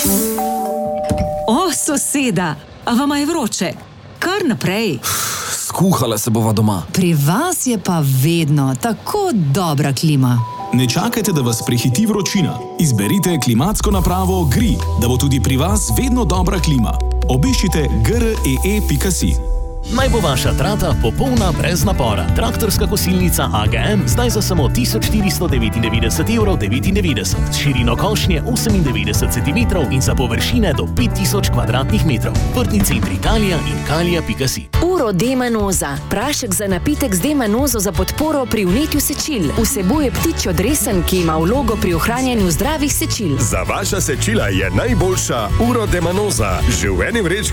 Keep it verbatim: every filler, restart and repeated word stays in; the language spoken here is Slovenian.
O, soseda, a vama je vroče? Kar naprej. Skuhala se bova doma. Pri vas je pa vedno tako dobra klima. Ne čakajte, da vas prehiti vročina. Izberite klimatsko napravo Gri, da bo tudi pri vas vedno dobra klima. Obiščite g r e e pika si. Naj bo vaša trata popolna brez napora. Traktorska kosilnica A G M zdaj za samo tisoč štiristo devetindevetdeset evrov devetindevetdeset, s širino košnje osemindevetdeset centimetrov in za površine do pet tisoč kvadratnih metrov. Vrtni centri Kalija in kalija pika si. Uro D-manoza. Prašek za napitek z D-manozo za podporo pri vnetju sečil. Vsebuje ptičjo dresen, ki ima vlogo pri ohranjanju zdravih sečil. Za vaša sečila je najboljša Uro D-manoza. Že v eni vrečki